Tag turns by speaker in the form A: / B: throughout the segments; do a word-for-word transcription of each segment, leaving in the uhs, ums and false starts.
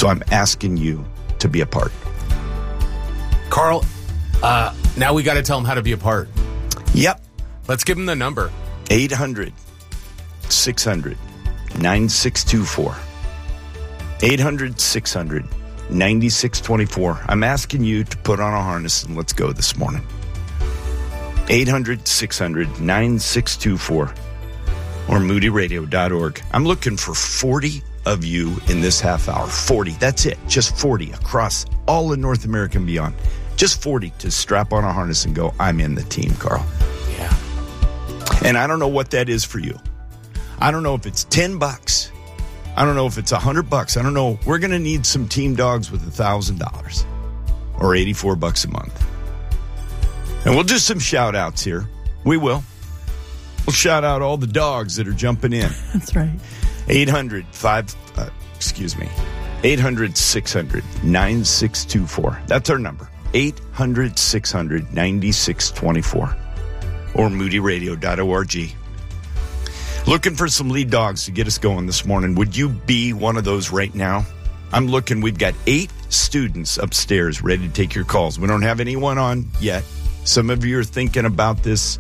A: So I'm asking you to be a part.
B: Carl, uh, now we got to tell them how to be a part.
A: Yep.
B: Let's give them the number.
A: eight hundred, six hundred, nine six two four. eight hundred, six hundred, nine six two four. I'm asking you to put on a harness and let's go this morning. eight hundred, six hundred, nine six two four or moody radio dot org. I'm looking for forty of you in this half hour. forty. That's it. Just forty across all of North America and beyond. Just forty to strap on a harness and go, I'm in the team, Carl.
B: Yeah.
A: And I don't know what that is for you. I don't know if it's ten bucks. I don't know if it's one hundred bucks. I don't know. We're going to need some team dogs with one thousand dollars or eighty-four bucks a month. And we'll do some shout outs here. We will. We'll shout out all the dogs that are jumping in.
C: That's right.
A: eight hundred, five, uh, excuse me, eight hundred, six hundred, nine six two four. That's our number. eight hundred, six hundred, nine six two four or moody radio dot org. Looking for some lead dogs to get us going this morning. Would you be one of those right now? I'm looking. We've got eight students upstairs ready to take your calls. We don't have anyone on yet. Some of you are thinking about this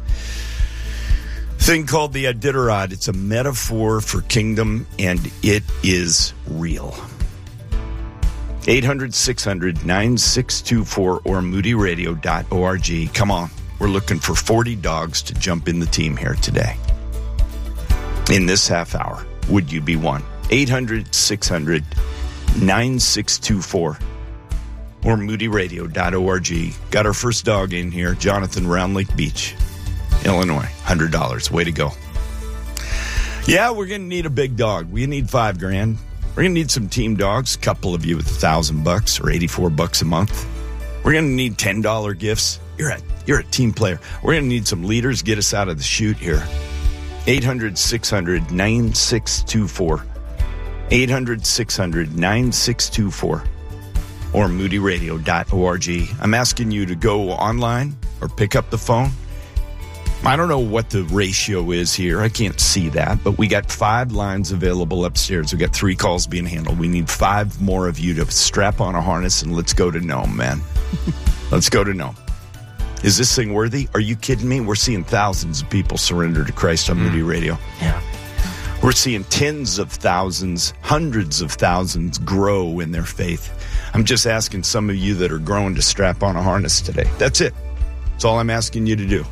A: thing called the Iditarod. It's a metaphor for kingdom, and it is real. eight hundred, six hundred, nine six two four or moody radio dot org. Come on. We're looking for forty dogs to jump in the team here today. In this half hour, would you be one? eight hundred, six hundred, nine six two four or moody radio dot org. Got our first dog in here, Jonathan, Round Lake Beach, Illinois. one hundred dollars. Way to go. Yeah, we're going to need a big dog. We need five grand. We're going to need some team dogs, a couple of you with a thousand bucks or eighty-four bucks a month. We're going to need ten dollars gifts. You're a, you're a team player. We're going to need some leaders. Get us out of the chute here. eight hundred, six hundred, nine six two four. eight hundred, six hundred, nine six two four or moody radio dot org. I'm asking you to go online or pick up the phone. I don't know what the ratio is here. I can't see that, but we got five lines available upstairs. We got three calls being handled. We need five more of you to strap on a harness and let's go to Nome, man. Let's go to Nome. Is this thing worthy? Are you kidding me? We're seeing thousands of people surrender to Christ on mm. Moody Radio.
C: Yeah.
A: We're seeing tens of thousands, hundreds of thousands grow in their faith. I'm just asking some of you that are growing to strap on a harness today. That's it. That's all I'm asking you to do.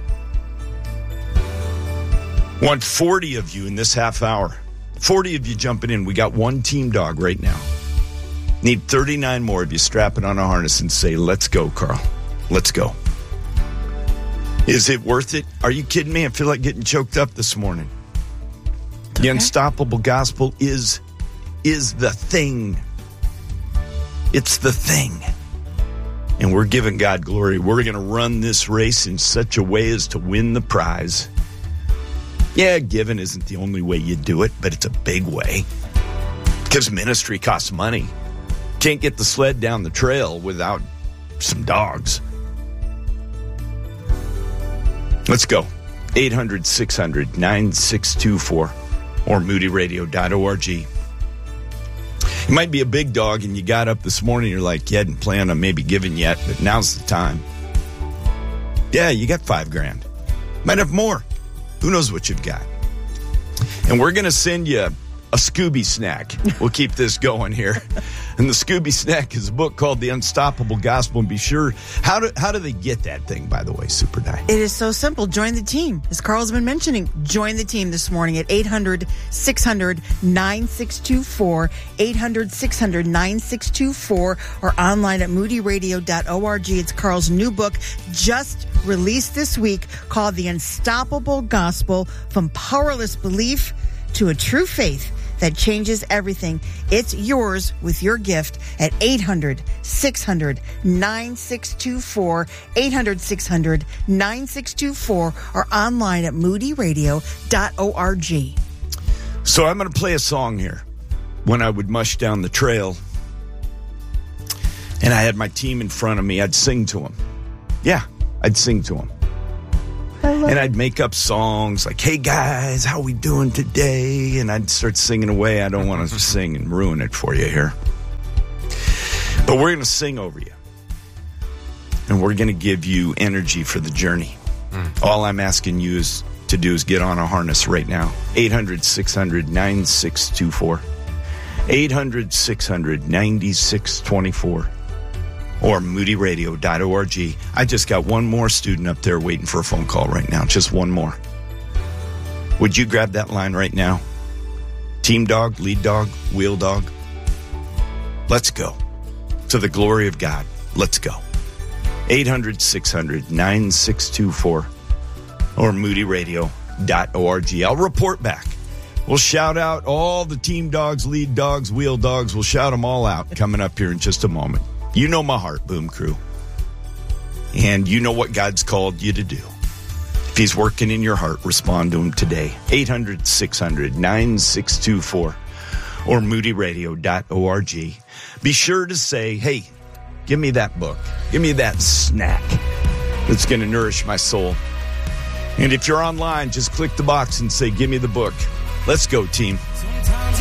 A: Want forty of you in this half hour. forty of you jumping in. We got one team dog right now. Need thirty-nine more of you strapping on a harness and say, let's go, Carl. Let's go. Is it worth it? Are you kidding me? I feel like getting choked up this morning. Okay. The unstoppable gospel is, is the thing. It's the thing. And we're giving God glory. We're going to run this race in such a way as to win the prize. Yeah, giving isn't the only way you do it, but it's a big way. Because ministry costs money. Can't get the sled down the trail without some dogs. Let's go. eight hundred, six hundred, nine six two four or moody radio dot org. You might be a big dog and you got up this morning, you're like, you hadn't planned on maybe giving yet, but now's the time. Yeah, you got five grand. Might have more. Who knows what you've got? And we're going to send you a Scooby snack. We'll keep this going here. And the Scooby snack is a book called The Unstoppable Gospel. And be sure, how do how do they get that thing, by the way, Super Di?
C: It is so simple. Join the team. As Carl's been mentioning, join the team this morning at eight hundred, six hundred, nine six two four, eight hundred, six hundred, nine six two four, or online at moody radio dot org. It's Carl's new book, just released this week, called The Unstoppable Gospel, From Powerless Belief to a True Faith that Changes Everything. It's yours with your gift at eight hundred, six hundred, nine six two four, eight hundred, six hundred, nine six two four, or online at moody radio dot org.
A: So I'm going to play a song here. When I would mush down the trail and I had my team in front of me, I'd sing to them. Yeah, I'd sing to them. And I'd make up songs like, hey, guys, how we doing today? And I'd start singing away. I don't want to sing and ruin it for you here. But we're going to sing over you. And we're going to give you energy for the journey. Mm. All I'm asking you is to do is get on a harness right now. eight hundred, six hundred, nine six two four. eight hundred, six hundred, nine six two four. Or moody radio dot org. I just got one more student up there waiting for a phone call right now. Just one more. Would you grab that line right now? Team dog, lead dog, wheel dog. Let's go. To the glory of God. Let's go. eight hundred, six hundred, nine six two four or moody radio dot org. I'll report back. We'll shout out all the team dogs, lead dogs, wheel dogs. We'll shout them all out coming up here in just a moment. You know my heart, Boom Crew. And you know what God's called you to do. If he's working in your heart, respond to him today. eight hundred, six hundred, nine six two four or moody radio dot org. Be sure to say, hey, give me that book. Give me that snack that's going to nourish my soul. And if you're online, just click the box and say, give me the book. Let's go, team.